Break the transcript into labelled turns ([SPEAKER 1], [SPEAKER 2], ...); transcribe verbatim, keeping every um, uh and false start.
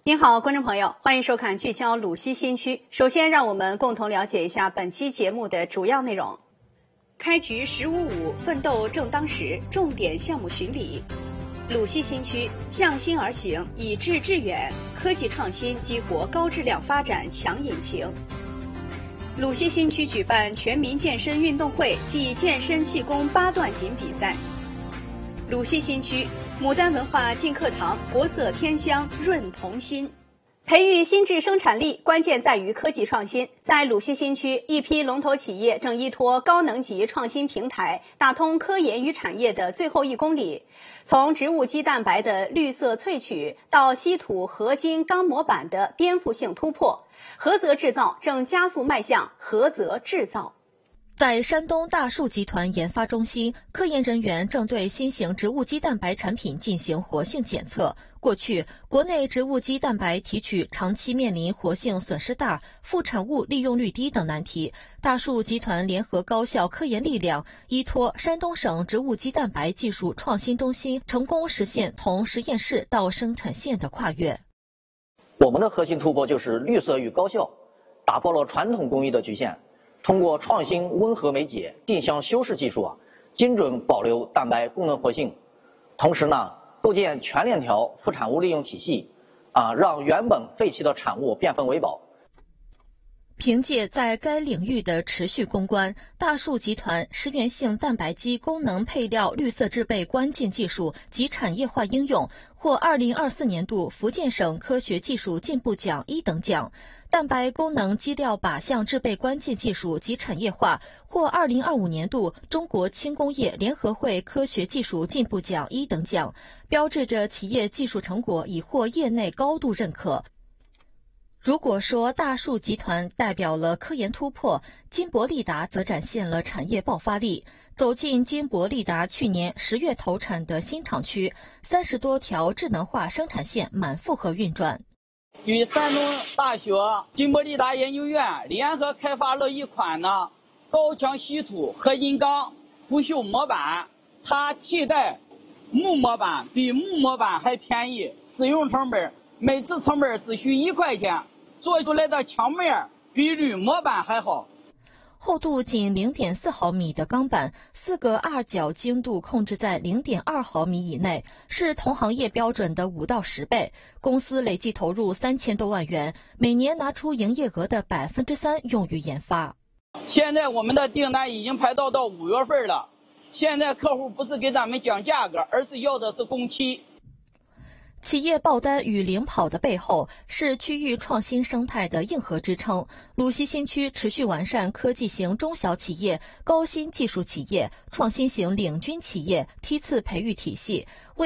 [SPEAKER 1] 您好，观众朋友，欢迎收看聚焦鲁西新区。首先，让我们共同了解一下本期节目的主要内容。开局“十五五”奋斗正当时，重点项目巡礼。鲁西新区向心而行，以智致远，科技创新激活高质量发展强引擎。鲁西新区举办全民健身运动会暨健身气功八段锦比赛。鲁西新区牡丹文化进课堂，国色天香润童心。培育新质生产力，关键在于科技创新。在鲁西新区，一批龙头企业正依托高能级创新平台，打通科研与产业的最后一公里。从植物基蛋白的绿色萃取，到稀土合金钢模板的颠覆性突破，菏泽制造正加速迈向菏泽制造。
[SPEAKER 2] 在山东大树集团研发中心，科研人员正对新型植物基蛋白产品进行活性检测。过去，国内植物基蛋白提取长期面临活性损失大、副产物利用率低等难题。大树集团联合高校科研力量，依托山东省植物基蛋白技术创新中心，成功实现从实验室到生产线的跨越。
[SPEAKER 3] 我们的核心突破就是绿色与高效，打破了传统工艺的局限。通过创新温和酶解定向修饰技术啊，精准保留蛋白功能活性，同时呢，构建全链条副产物利用体系，啊，让原本废弃的产物变分为宝。
[SPEAKER 2] 凭借在该领域的持续攻关，大树集团食源性蛋白基功能配料绿色制备关键技术及产业化应用，获二零二四年度福建省科学技术进步奖一等奖。蛋白功能基料靶向制备关键技术及产业化，获二零二五年度中国轻工业联合会科学技术进步奖一等奖，标志着企业技术成果已获业内高度认可。如果说大树集团代表了科研突破，金博利达则展现了产业爆发力。走进金博利达去年十月投产的新厂区，三十多条智能化生产线满负荷运转。
[SPEAKER 4] 与山东大学金博利达研究院联合开发了一款呢高强稀土合金钢不锈模板，它替代木模板，比木模板还便宜，使用成本每次成本只需一块钱，做出来的墙面比铝模板还好。
[SPEAKER 2] 厚度仅 零点四毫米的钢板，四个二角精度控制在 零点二毫米以内，是同行业标准的五到十倍。公司累计投入三千多万元，每年拿出营业额的百分之三用于研发。
[SPEAKER 4] 现在我们的订单已经排到到五月份了，现在客户不是给咱们讲价格，而是要的是工期。
[SPEAKER 2] 企业爆单与领跑的背后，是区域创新生态的硬核支撑。鲁西新区持续完善科技型中小企业、高新技术企业、创新型领军企业梯次培育体系，为